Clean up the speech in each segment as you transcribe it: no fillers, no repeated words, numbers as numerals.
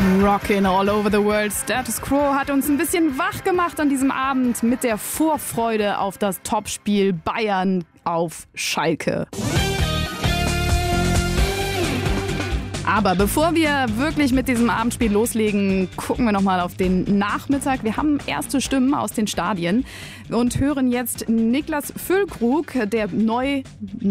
Rockin' all over the world. Status Quo hat uns ein bisschen wach gemacht an diesem Abend mit der Vorfreude auf das Topspiel Bayern auf Schalke. Aber bevor wir wirklich mit diesem Abendspiel loslegen, gucken wir nochmal auf den Nachmittag. Wir haben erste Stimmen aus den Stadien und hören jetzt Niklas Füllkrug, der neue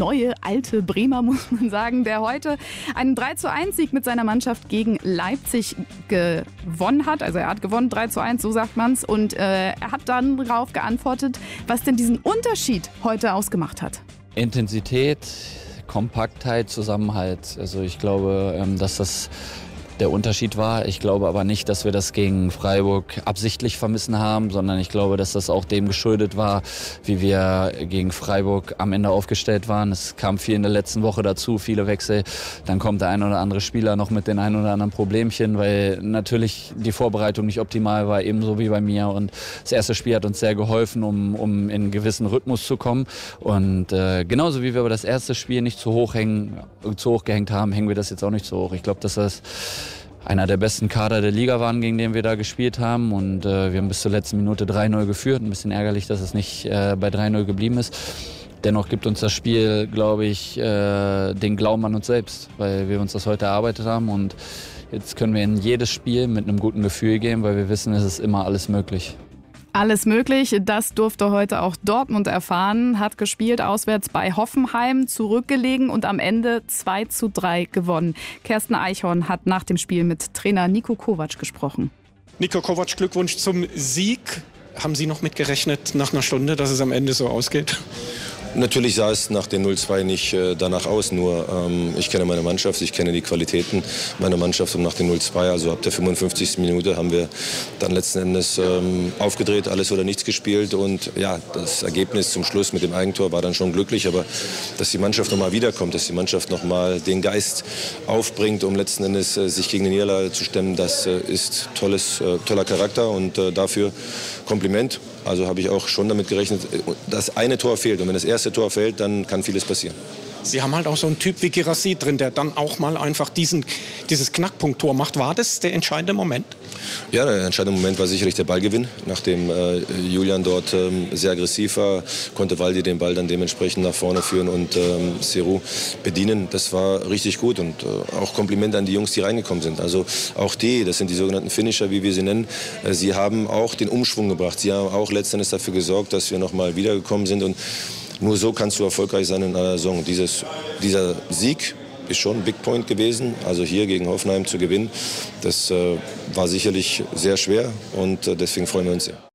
alte Bremer, muss man sagen, der heute einen 3:1-Sieg mit seiner Mannschaft gegen Leipzig gewonnen hat. Also er hat gewonnen 3:1, so sagt man's. Und er hat dann darauf geantwortet, was denn diesen Unterschied heute ausgemacht hat. Intensität, Kompaktheit, Zusammenhalt. Also ich glaube, dass das der Unterschied war. Ich glaube aber nicht, dass wir das gegen Freiburg absichtlich vermissen haben, sondern ich glaube, dass das auch dem geschuldet war, wie wir gegen Freiburg am Ende aufgestellt waren. Es kam viel in der letzten Woche dazu, viele Wechsel. Dann kommt der ein oder andere Spieler noch mit den ein oder anderen Problemchen, weil natürlich die Vorbereitung nicht optimal war, ebenso wie bei mir. Und das erste Spiel hat uns sehr geholfen, um in einen gewissen Rhythmus zu kommen. Und genauso wie wir aber das erste Spiel nicht zu hoch gehängt haben, hängen wir das jetzt auch nicht zu hoch. Ich glaube, dass das einer der besten Kader der Liga waren, gegen den wir da gespielt haben. Und wir haben bis zur letzten Minute 3:0 geführt. Ein bisschen ärgerlich, dass es nicht bei 3:0 geblieben ist. Dennoch gibt uns das Spiel, glaube ich, den Glauben an uns selbst, weil wir uns das heute erarbeitet haben. Und jetzt können wir in jedes Spiel mit einem guten Gefühl gehen, weil wir wissen, es ist immer alles möglich. Alles möglich, das durfte heute auch Dortmund erfahren, hat gespielt auswärts bei Hoffenheim, zurückgelegen und am Ende 2:3 gewonnen. Kersten Eichhorn hat nach dem Spiel mit Trainer Niko Kovac gesprochen. Niko Kovac, Glückwunsch zum Sieg. Haben Sie noch mitgerechnet nach einer Stunde, dass es am Ende so ausgeht? Natürlich sah es nach dem 0:2 nicht danach aus, nur ich kenne meine Mannschaft, ich kenne die Qualitäten meiner Mannschaft und nach dem 0:2, also ab der 55. Minute haben wir dann letzten Endes aufgedreht, alles oder nichts gespielt und ja, das Ergebnis zum Schluss mit dem Eigentor war dann schon glücklich, aber dass die Mannschaft nochmal wiederkommt, dass die Mannschaft nochmal den Geist aufbringt, um letzten Endes sich gegen die Niederlage zu stemmen, das ist toller Charakter und dafür Kompliment. Also habe ich auch schon damit gerechnet, dass eine Tor fehlt. Und wenn das erste Tor fällt, dann kann vieles passieren. Sie haben halt auch so einen Typ wie Guirassy drin, der dann auch mal einfach dieses Knackpunkttor macht. War das der entscheidende Moment? Ja, der entscheidende Moment war sicherlich der Ballgewinn. Nachdem Julian dort sehr aggressiv war, konnte Waldi den Ball dann dementsprechend nach vorne führen und Serhou bedienen. Das war richtig gut und auch Kompliment an die Jungs, die reingekommen sind. Also auch das sind die sogenannten Finisher, wie wir sie nennen. Sie haben auch den Umschwung gebracht. Sie haben auch letztendlich dafür gesorgt, dass wir noch mal wiedergekommen sind und nur so kannst du erfolgreich sein in einer Saison. Dieser Sieg ist schon ein Big Point gewesen. Also hier gegen Hoffenheim zu gewinnen, das war sicherlich sehr schwer und deswegen freuen wir uns sehr.